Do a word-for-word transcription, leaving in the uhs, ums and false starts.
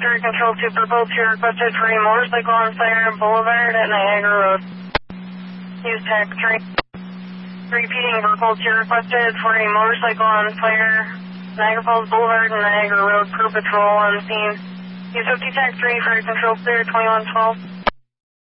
three, control two purple, two requested for a motorcycle on fire Boulevard at Niagara Road. Use tech three. Repeating purple, two requested for a motorcycle on fire Niagara Falls Boulevard and Niagara Road, crew patrol on scene. Use fifty tech three for control clear, twenty-one twelve.